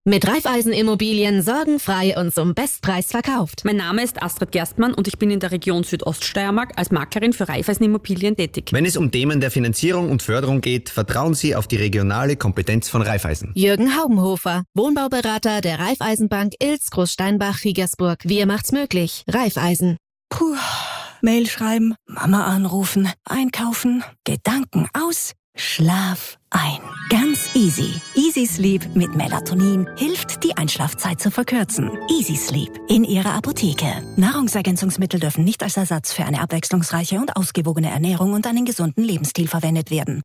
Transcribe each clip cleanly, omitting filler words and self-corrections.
Mit Raiffeisen Immobilien sorgenfrei und zum Bestpreis verkauft. Mein Name ist Astrid Gerstmann und ich bin in der Region Südoststeiermark als Maklerin für Raiffeisen Immobilien tätig. Wenn es um Themen der Finanzierung und Förderung geht, vertrauen Sie auf die regionale Kompetenz von Raiffeisen. Jürgen Haubenhofer, Wohnbauberater der Raiffeisenbank Ilz, Großsteinbach, Riegersburg. Wir macht's möglich. Raiffeisen. Puh, Mail schreiben, Mama anrufen, einkaufen, Gedanken aus, Schlaf ein. Ganz easy. Easy Sleep mit Melatonin hilft, die Einschlafzeit zu verkürzen. Easy Sleep in Ihrer Apotheke. Nahrungsergänzungsmittel dürfen nicht als Ersatz für eine abwechslungsreiche und ausgewogene Ernährung und einen gesunden Lebensstil verwendet werden.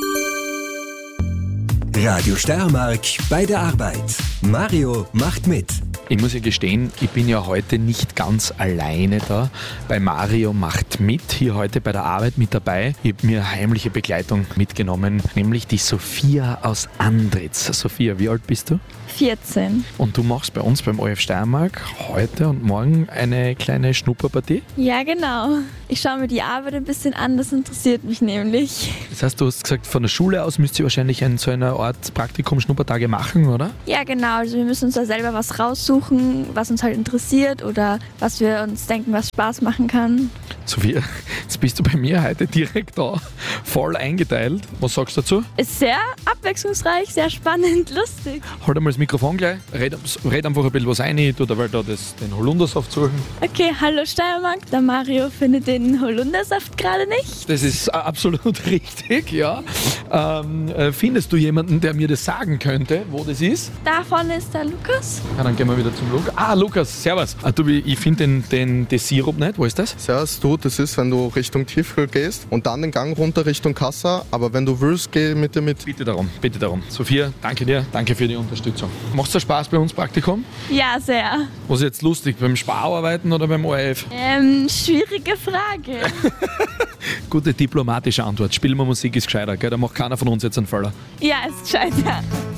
Radio Steiermark bei der Arbeit. Mario macht mit. Ich muss ja gestehen, ich bin ja heute nicht ganz alleine da. Bei Mario macht mit, hier heute bei der Arbeit mit dabei. Ich habe mir heimliche Begleitung mitgenommen, nämlich die Sophia aus Andritz. Sophia, wie alt bist du? 14. Und du machst bei uns beim ORF Steiermark heute und morgen eine kleine Schnupperpartie? Ja, genau. Ich schaue mir die Arbeit ein bisschen an, das interessiert mich nämlich. Das heißt, du hast gesagt, von der Schule aus müsst ihr wahrscheinlich so eine Art Praktikum-Schnuppertage machen, oder? Ja, genau. Also wir müssen uns da selber was raussuchen, was uns halt interessiert oder was wir uns denken, was Spaß machen kann. Sophia, jetzt bist du bei mir heute direkt da, voll eingeteilt. Was sagst du dazu? Ist sehr abwechslungsreich, sehr spannend, lustig. Halt einmal das Mikrofon gleich, red einfach ein bisschen was rein, tu dabei da den Holundersaft suchen. Okay, hallo Steiermark, der Mario findet den Holundersaft gerade nicht. Das ist absolut richtig, ja. Findest du jemanden, der mir das sagen könnte, wo das ist? Da vorne ist der Lukas. Ja, dann gehen wir wieder zum Lukas. Ah, Lukas, servus. Ich finde den Sirup nicht, wo ist das? Servus, das ist, wenn du Richtung Tiefkühl gehst und dann den Gang runter Richtung Kassa, aber wenn du willst, geh mit dir mit. Bitte darum. Sophia, danke dir, danke für die Unterstützung. Macht's dir Spaß bei uns Praktikum? Ja, sehr. Was ist jetzt lustig, beim Spar arbeiten oder beim ORF? Schwierige Frage. Gute diplomatische Antwort. Spielen wir Musik ist gescheiter, gell? Da macht keiner von uns jetzt einen Fehler. Ja, ist gescheiter.